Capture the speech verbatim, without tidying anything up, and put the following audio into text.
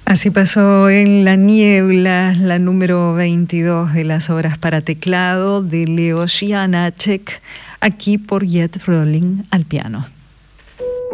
Así pasó en La Niebla, la número veintidós de las obras para teclado de Leos Janáček, aquí por Jet Rolling al piano.